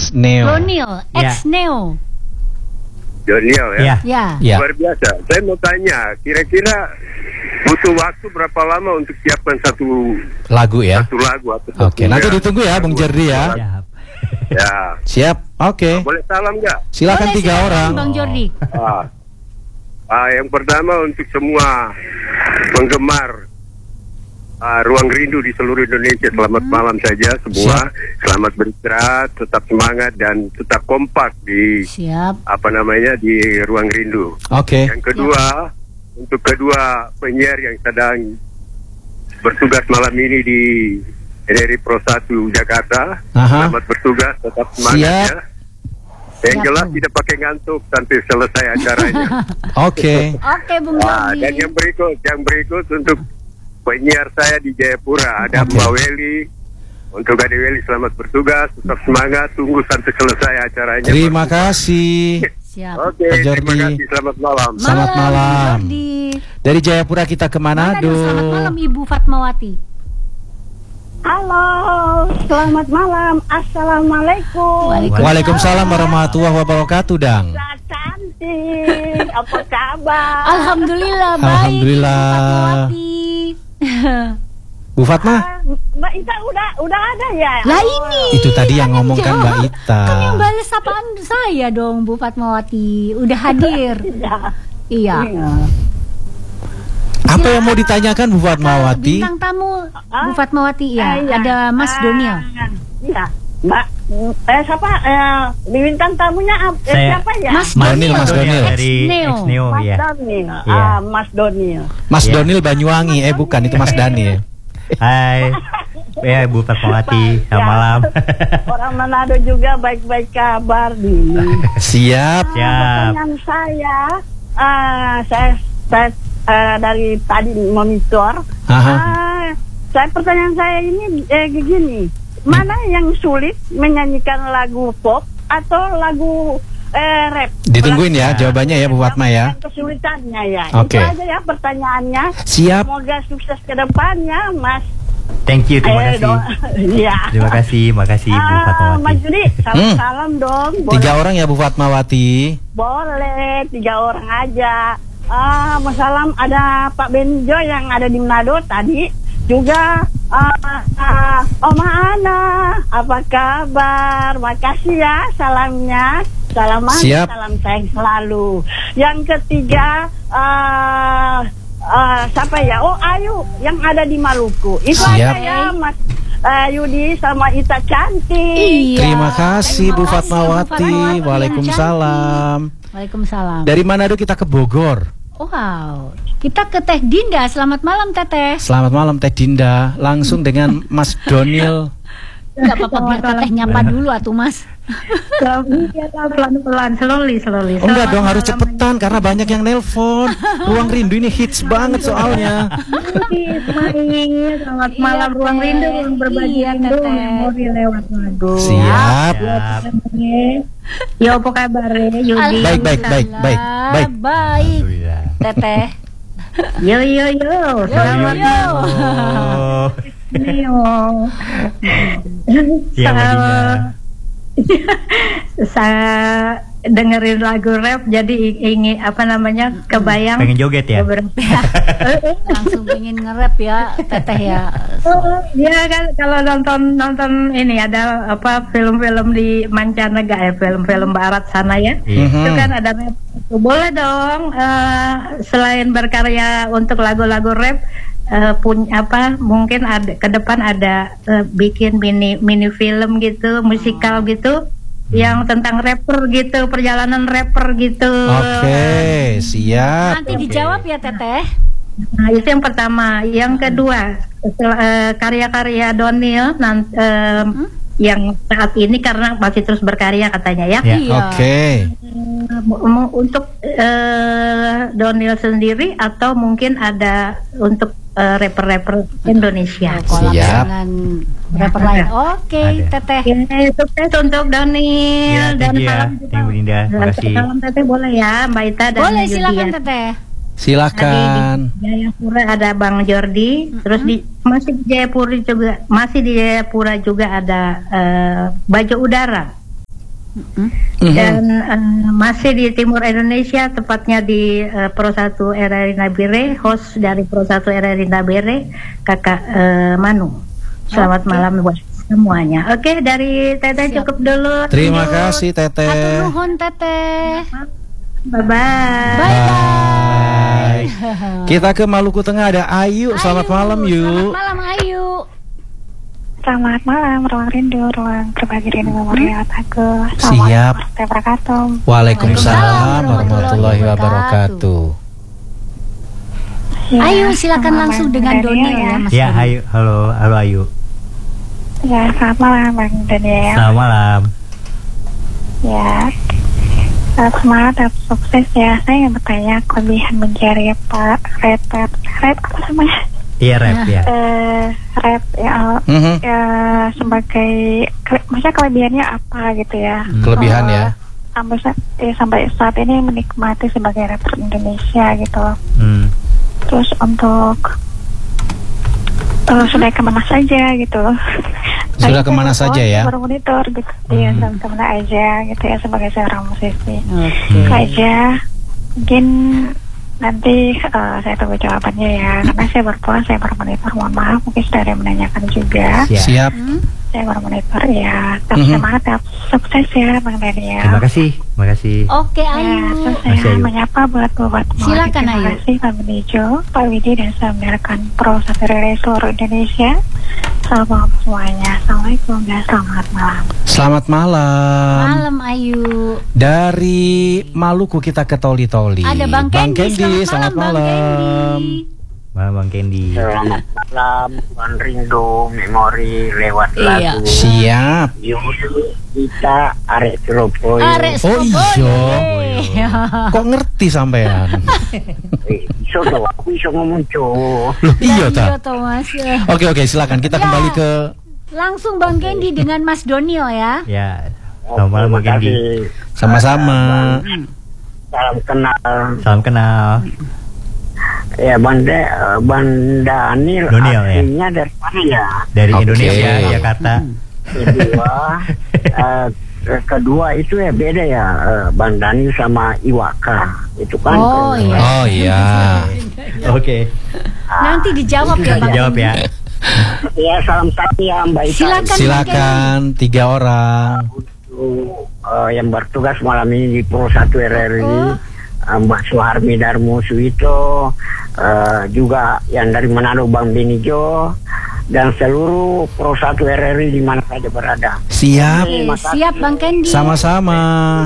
Mas Neo. Donil, ex-Neo. Donil Ya. Ya. Luar biasa. Saya mau tanya, kira-kira butuh waktu berapa lama untuk siapkan satu Lagu ya. lagu atau Oke, nanti ditunggu ya Bung Jerdi ya. Ya. Siap. Oke. Boleh salam nggak? Silakan 3 orang. Bang Jordi. Yang pertama untuk semua penggemar Ruang Rindu di seluruh Indonesia, selamat malam saja semua. Selamat beristirahat, tetap semangat dan tetap kompak di di Ruang Rindu. Oke. Yang kedua, untuk kedua penyiar yang sedang bertugas malam ini di RRI Pro 1 Jakarta, selamat bertugas, tetap semangat ya. Yang jelas tidak pakai ngantuk sampai selesai acaranya. Oke. Oke, Bung Jordi. Dan yang berikut untuk penyiar saya di Jayapura, ada Mbak Weli. Untuk Ade Weli, selamat bertugas, tetap semangat, tunggu sampai selesai acaranya. Terima kasih. Siap. Oke, terima kasih, selamat malam. Selamat malam. Jordi. Dari Jayapura kita ke Manado. Selamat malam Ibu Fatmawati. Halo, selamat malam. Assalamualaikum. Waalaikumsalam warahmatullahi wabarakatuh, Dang. Cantik, apa kabar? Alhamdulillah baik. Alhamdulillah. Ibu Fatmawati. Bu Fatma? Mbak Ita udah ada ya? Lah ini. Itu tadi yang ngomongkan Mbak Ita. Kan yang balas sapaan saya dong Bu Fatmawati. Udah hadir. Iya. Apa yang mau ditanyakan Bu Fatmawati? Bintang tamu Bu Fatmawati ya. Ada Mas Donil. Iya. Mbak, siapa? Bintang tamunya siapa ya? Mas Donil, Mas Donil. Dari Neo, ya. Mas Donil. Mas Donil. Mas Donil Banyuwangi, bukan, itu Mas Dani. Hai. Ya, Bu Fatmawati, selamat malam. Orang Manado juga baik-baik kabar nih. Siap. Pertanyaan saya dari tadi monitor. Pertanyaan saya ini begini. Mana yang sulit menyanyikan lagu pop atau lagu rap? Ditungguin ya jawabannya ya Bu Fatma ya. Kesulitannya ya. Oke. Itu aja ya pertanyaannya. Siap. Semoga sukses ke depannya, Mas. Thank you, terima kasih. Iya. Terima kasih Bu Fatmawati. Mas Judi, salam dong. 3 orang ya Bu Fatmawati. Boleh, 3 orang aja. Mau salam ada Pak Benjo yang ada di Manado tadi. Juga Oma Ana, apa kabar? Makasih ya salamnya. Salam sayang selalu. Yang ketiga siapa ya? Oh, Ayu yang ada di Maluku. Itu aja ya Mas Yudi sama Ita cantik. Iya. Terima kasih Bu Fatmawati. Waalaikumsalam. Waalaikumsalam. Dari Manado kita ke Bogor. Wow, kita ke Teh Dinda. Selamat malam Teteh. Selamat malam Teh Dinda. Langsung dengan Mas Donil. Gak apa-apa, biar Teteh nyapa dulu atuh Mas. Pelan-pelan, slowly. Enggak dong, harus cepetan karena banyak yang nelpon. Ruang Rindu ini hits banget soalnya. Selamat malam Ruang Rindu yang berbagi rindu mau dilewat lagu. Siap. Yo, apa kabar Yudi? Baik. Baik. Teteh. Yo. Selamat saya dengerin lagu rap jadi ingin kebayang pengen joget ya. Langsung pengen nge-rap ya Teteh ya. Dia kan kalau nonton ini ada film-film di mancanegara film-film barat sana ya. Itu kan ada rap. Boleh dong selain berkarya untuk lagu-lagu rap mungkin ada ke depan ada bikin mini film gitu, musikal gitu yang tentang rapper gitu, perjalanan rapper gitu. Oke, siap. Nanti dijawab ya Teteh. Nah, itu yang pertama. Yang kedua, karya-karya Donil yang saat ini karena masih terus berkarya katanya ya. Iya. Oke. Untuk Donil sendiri atau mungkin ada untuk rapper-rapper Indonesia. Siap. Dengan rapper lain. Oke, Teteh. Sukses untuk Donil dan salam juga. Ibu Dinda, makasih. Salam Teteh boleh ya, Mbak Ita dan Boleh, Yudi silakan ya. Teteh. Silakan. Di Jayapura ada Bang Jordi, terus masih di Jayapura juga ada Bajo Udara. Dan masih di timur Indonesia, tepatnya di Pro 1 RRI Nabire, host dari Pro 1 RRI Nabire, Kakak Manu. Selamat malam buat semuanya. Oke, dari Teteh cukup dulu. Terima kasih Teteh. Hatur nuhun Teteh. Bye-bye. Bye. Kita ke Maluku Tengah, ada Ayu. Selamat malam Selamat Yu. malam Ayu. Selamat malam, ruang rindu, ruang berbagi rindu memori aku. Siap. Warahmatullahi wabarakatuh. Waalaikumsalam warahmatullahi wabarakatuh. Ya, Ayu silakan selamat langsung malam, dengan Daniel, Doniel ya Mas. Ya, Doni. Ayu. Halo Ayu. Ya, selamat malam Bang Daniel. Selamat malam. Ya, semangat dan sukses ya. Saya ingin bertanya kelebihan menjadi Pak rapper apa namanya? Iya, rap ya. Rap ya, ya sebagai maksudnya kelebihannya apa gitu ya? Kelebihan ya. Sampai saat ini menikmati sebagai rapper Indonesia gitu. Terus untuk sudah kemana saja gitu. Sudah kemana saja ya? Baru monitor gitu. Iya, sudah kemana aja gitu ya sebagai seorang musisi. Oke. Itu aja. Mungkin nanti saya tunggu jawabannya ya. Karena saya berpuas, saya baru monitor. Mohon maaf, mungkin sudah ada yang menanyakan juga. Siap. Saya baru monitor ya. Tetap semangat, tetap sukses ya Bang Daniel. Terima kasih. Terima kasih. Oke Ya, Ayu. terus Masih, saya Ayu. menyapa buat Silakan, Terima Ayu. kasih Pak Benijo, Pak Widi, dan saya mendengarkan Pro 1 RRI seluruh Indonesia. Selamat malam semuanya. Assalamualaikum dan selamat malam. Selamat malam. Malam Ayu. Dari Maluku kita ke Toli-Toli. Ada Bang Kendi. Selamat Bang malam. Kendi. Malam Bang Kendi. Selamat malam, Ruang Rindu memori lewat Iya. lagu. Siap. Yuk kita arek Surabaya. Arek Oh, Surabaya. iya. Kok ngerti sampean? Iso dong, aku iso ngomong Jawa. Loh, iya ta. Iya toh Mas. Oke, silakan kita Ya. kembali ke Langsung Bang Kendi dengan Mas Doniel ya. Ya. Selamat malam Bang Kendi. sama-sama. Salam kenal. Salam kenal. Ya Banda Daniel Doniel, ya? aslinya dari mana ya? Dari Oke. Indonesia, Jakarta. Kedua itu ya beda ya, Bang Daniel sama Iwaka itu kan. Oh, iya. Oh iya. Oke. Nanti dijawab ya Bang. Jawab ya. Ya salam ya Mbak Ita. Silakan. Silakan 3 orang. Untuk, yang bertugas malam ini di Pro 1 RRI, Mbak Suharmi Darmo Suito, juga yang dari Manado Bang Benijo, dan seluruh Pro 1 RRI di mana saja berada. Siap. Siap Bang Kendi. Sama-sama.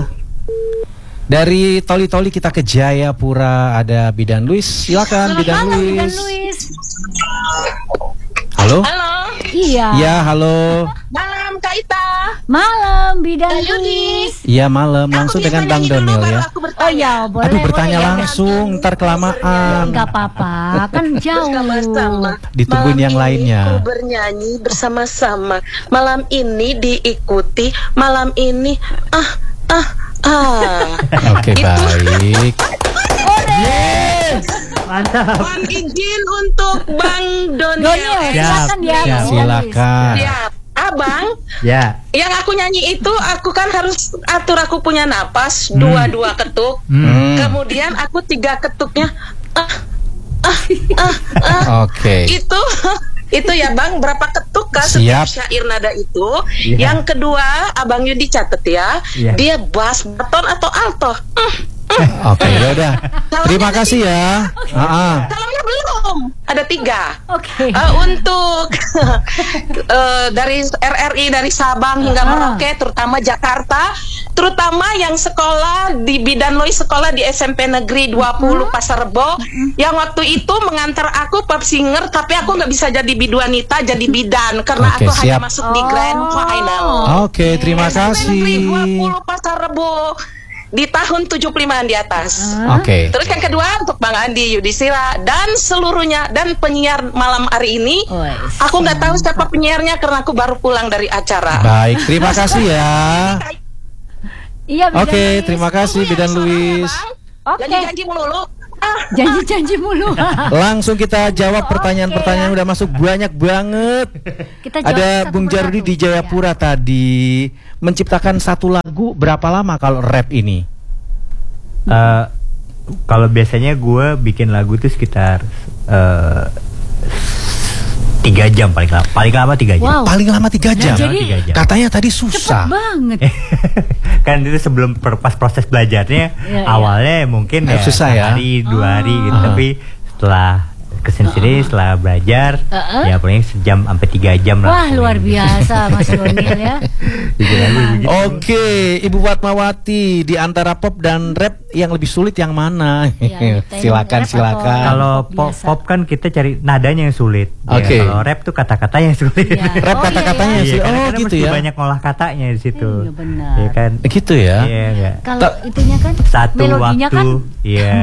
Dari Toli-Toli kita ke Jayapura, ada Bidan Luis. Silakan Bidan Malam Bidan Luis. Luis. Halo? Iya. Ya, halo. Malam Kak Ita. Malam Bidan Kak Yudi. Luis. Iya, malam langsung Aku dengan bisa Bang nyanyi dulu, Doniel baru ya. aku bertanya. Oh ya, boleh. Aduh, bertanya boleh. langsung, ntar kelamaan. Enggak apa-apa, kan jauh. Bersama-sama. Ditungguin Malam yang ini lainnya. Ku bernyanyi bersama-sama. Malam ini diikuti. Malam ini Oke, baik. Mantap. Mohon izin untuk Bang Doniel, Doniel. silakan ya. Siap. Bang Silakan. Siap. Abang, Ya. yang aku nyanyi itu aku kan harus atur, aku punya napas dua ketuk. Kemudian aku 3 ketuknya Oke. itu ya Bang, berapa ketuk kan Siap. setiap syair nada itu. Iya. Yang kedua, Abang Yudi catet ya. Iya. Dia bass, baton atau alto. Oke, ya udah. Terima kasih ya. Salahnya belum. Ada 3. Oke. Untuk dari RRI dari Sabang hingga Merauke, terutama Jakarta, terutama yang sekolah di Bidan Lois, sekolah di SMP Negeri 20 Pasar Rebo, yang waktu itu mengantar aku pop singer, tapi aku nggak bisa jadi biduanita, jadi bidan karena Oke, aku hanya siap. masuk di grand final. Oke, terima SMP Negeri kasih. 20 Pasar Rebo di tahun 75-an di atas. Oke. Terus yang kedua untuk Bang Andi Yudhistira dan seluruhnya dan penyiar malam hari ini. Wes. Aku nggak tahu siapa penyiarnya karena aku baru pulang dari acara. Baik, terima kasih ya. Iya Bidan Oke, Luis. terima kasih Bidan Luis. Oke. Janji-janji melulu. Janji-janji mulu. Langsung kita jawab pertanyaan-pertanyaan udah masuk banyak banget. Kita jawab Ada satu Bung Jarudi persatu. di Jayapura tadi menciptakan satu lagu berapa lama kalau rap ini? Kalau biasanya gue bikin lagu tuh sekitar 3 jam paling lama 3 jam. Wow. Paling lama 3 jam. Jadi 3 jam. Katanya tadi Cepet susah. banget. Kan itu sebelum pas proses belajarnya Iya. awalnya mungkin ya Susah ya. hari 2 hari gitu, tapi setelah kesini setelah belajar ya paling sejam sampai 3 jam lah. Wah, luar biasa Mas Donil ya. Bikin lagu begitu. Oke, Ibu Fatmawati, di antara pop dan rap yang lebih sulit yang mana? Ya, kita silakan, rap silakan. Kalau pop biasa. pop kan kita cari nadanya yang sulit. Oke. Ya, kalau rap tuh kata-katanya yang sulit. Iya. Rap Oh, kata-katanya iya, sih. Iya, Oh, karena gitu mesti ya. banyak ngolah katanya di situ. Iya, benar. Iya kan? Gitu ya. Iya enggak. Kalau itunya kan Satu melodinya waktu, kan iya.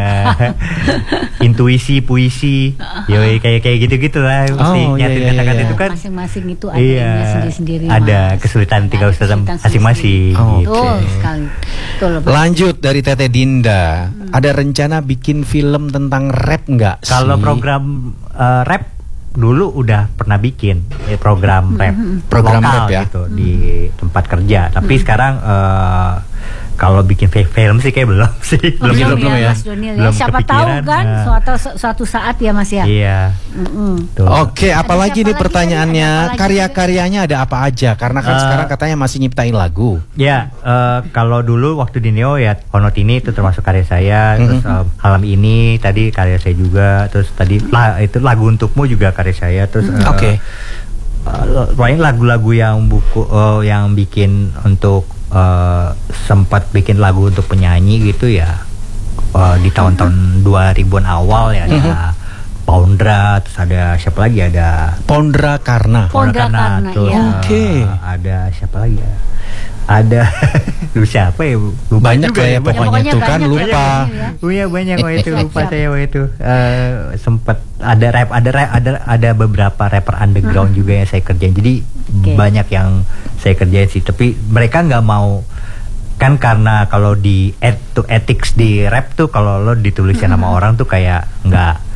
Intuisi, puisi, yoi kayak gitu-gitu lah. Mesti Oh, iya, nyatin iya, kata-kata iya. itu kan. masing-masing itu ada Iya, ininya sendiri-sendiri. ada Mas. kesulitan tinggal usaha Kesulitan masing-masing. Oh, gitu. Betul sekali. Betul. Mas. Lanjut dari Tete Dinda. Ada rencana bikin film tentang rap nggak sih? Kalau program rap dulu udah pernah bikin program rap, Program lokal rap ya? gitu di tempat kerja. Tapi sekarang kalau bikin film sih kayak belum sih. Belum belum ya, ya. Mas Donil ya. Belum Siapa tahu kepikiran, kan suatu saat ya Mas ya. Iya. Tuh. Oke, apalagi siapa nih lagi pertanyaannya? tadi? Ada apa lagi? Karya-karyanya ada apa aja? Karena kan sekarang katanya masih nyiptain lagu. Ya, kalau dulu waktu di Neo ya Honotini itu termasuk karya saya, terus Malam Ini tadi karya saya juga, terus tadi itu Lagu Untukmu juga karya saya, terus Oke. paling lagu-lagu yang yang bikin untuk sempat bikin lagu untuk penyanyi gitu ya di tahun-tahun 2000-an awal ya ada Pondra, terus ada siapa lagi, ada Pondra Karna. Pondra Karna, terus, iya. Oke. ada siapa lagi ya? Ada siapa ya? Lupa Banyak juga lah ya ya, pokoknya pokoknya tuh kan banyak ya, lupa. banyak ya. Iya banyak waktu itu, lupa Siap. saya waktu itu. Sempat ada rap, ada beberapa rapper underground juga yang saya kerjain. Jadi Oke. banyak yang saya kerjain sih. Tapi mereka nggak mau, kan karena kalau di ethics di rap tuh kalau lo ditulisin sama orang tuh kayak nggak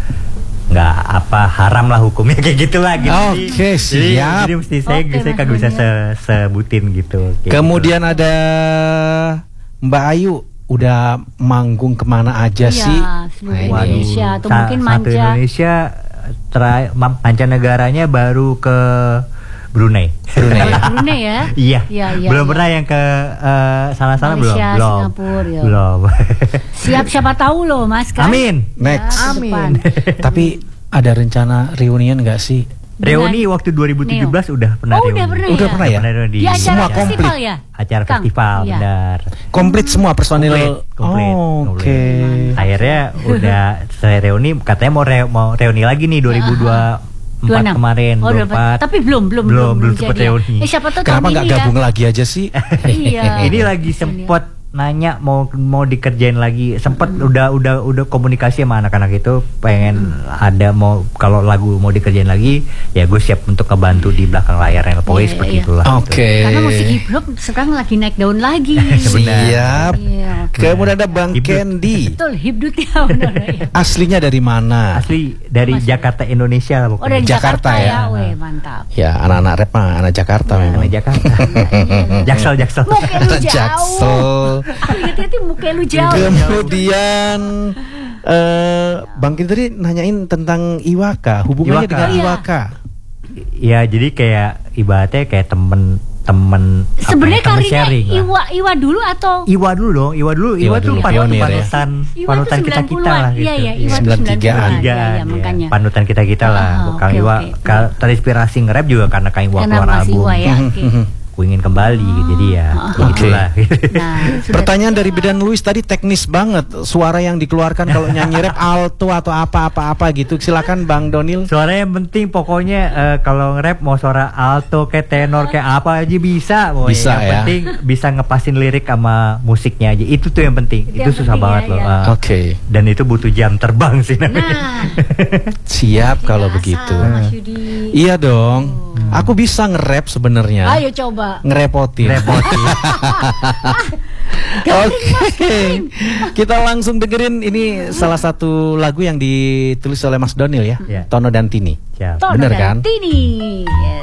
haram lah hukumnya kayak gitulah gitu. Oke, siap. Jadi mesti saya Oke, saya Mas kagak bisa Daniel. sebutin gitu. kayak Kemudian ada Mbak Ayu, udah manggung kemana aja Iya, sih? seluruh Nah, ini. Indonesia atau mungkin Satu manja. Indonesia mancanegaranya baru ke Brunei. Brunei. Brunei ya. Iya. Iya, Belum iya. pernah yang ke sana-sana belum. Malaysia, Belum. Singapura, ya. Belum. Siap, siapa tahu loh Mas kan. Amin. Next. Ya, ke depan. Tapi ada rencana reunian nggak sih? Dengan Reuni waktu 2017 udah pernah Oh, reuni. udah pernah Udah ya? pernah ya? Reuni. Di acara Semua festival komplit. ya? Acara Kang? festival, Iya. benar. Komplit semua personil. Komplit. Oh, Oke. Akhirnya udah saya reuni, katanya mau reuni lagi nih 2024 kemarin, Oh, 24. tapi belum sempet jadi ya. reuni. Siapa tahu Kenapa tahun nggak ini ya. gabung lagi aja sih? Iya. Ini lagi sempet nanya mau dikerjain lagi, sempet udah komunikasi sama anak-anak itu pengen ada mau kalau lagu mau dikerjain lagi ya gue siap untuk ngebantu di belakang layarnya pokoknya Iya, seperti iya. itulah. Oke. Karena musik hip hop sekarang lagi naik daun lagi. Siap. Iya. Kemudian ada Bang Hibdut. Candy. Betul, hibdut ya benar ya. Aslinya dari mana? Asli dari Jakarta Indonesia lah Oh, pokoknya. dari Jakarta Jakarta, ya. ya. Weh, mantap. Ya, anak-anak rap mah anak Jakarta memang. Dari Jakarta. Jaksel. Muka lu jauh. Jaksel. Hati-hati muka lu jauh. Kemudian Bang Candy tadi nanyain tentang Iwaka, hubungannya Iwaka. dengan Iya. Iwaka. Ya jadi kayak ibaratnya kayak temen Sebenarnya temen karirnya sharing lah. Iwa dulu atau Iwa dulu dong, Iwa Iwa tuh dulu, pionir ya. Iwa panutan tuh kita 90-an. lah gitu. Iya, iya, Iwa tuh 93-an. 93-an. Iya, iya, ya. makanya. Panutan kita lah. Ah, Kang oke, Iwa oke. terinspirasi nge-rap juga karena Kang Iwa Karena keluar Mas album. Iwa ya. Oke. Ku ingin kembali, jadi ya begitulah. Nah, sudah- Pertanyaan dari Bidan Luis tadi teknis banget. Suara yang dikeluarkan kalau nyanyi rap alto atau apa-apa gitu. Silakan Bang Donil. Suara yang penting pokoknya kalau nge-rap mau suara alto kayak tenor kayak apa aja bisa. Pokoknya. Bisa, yang ya. penting bisa ngepasin lirik sama musiknya aja. Itu tuh yang penting. Itu Itu yang susah penting banget ya, loh. ya. Oke. Dan itu butuh jam terbang sih namanya. Nah, Siap kalau biasa, begitu. Mas Yudi. Iya dong. Aku bisa nge-rap sebenarnya. Ayo coba. Ngerepotin. Oke. Kita langsung dengerin ini salah satu lagu yang ditulis oleh Mas Donil ya. Ya. Tono dan Tini. Siap. Tono Bener dan kan? Tini. Yes.